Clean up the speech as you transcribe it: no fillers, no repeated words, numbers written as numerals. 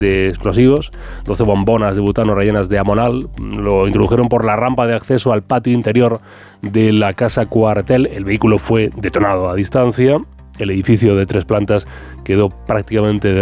de explosivos, 12 bombonas de butano rellenas de amonal. Lo introdujeron por la rampa de acceso al patio interior de la casa cuartel. El vehículo fue detonado a distancia. El edificio de 3 plantas quedó prácticamente